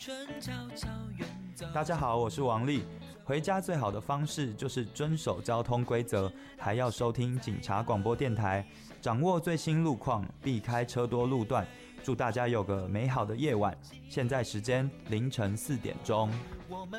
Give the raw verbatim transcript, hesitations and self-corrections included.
大家好，我是王丽。回家最好的方式就是遵守交通规则，还要收听警察广播电台，掌握最新路况，避开车多路段。祝大家有个美好的夜晚。现在时间凌晨四点钟。我们